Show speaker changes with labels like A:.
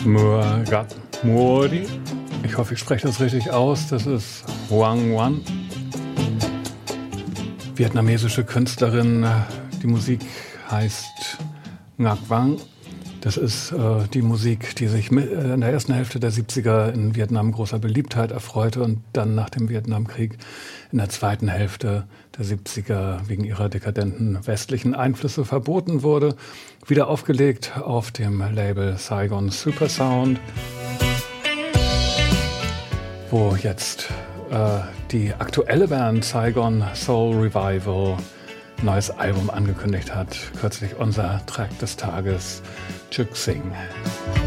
A: Murat Mori. Ich hoffe, ich spreche das richtig aus. Das ist Wang Wan. Vietnamesische Künstlerin. Die Musik heißt Ngat Vang. Das ist die Musik, die sich in der ersten Hälfte der 70er in Vietnam großer Beliebtheit erfreute und dann nach dem Vietnamkrieg in der zweiten Hälfte der 70er wegen ihrer dekadenten westlichen Einflüsse verboten wurde. Wieder aufgelegt auf dem Label Saigon Supersound, wo jetzt die aktuelle Band Saigon Soul Revival ein neues Album angekündigt hat. Kürzlich unser Track des Tages, Chuk Sing.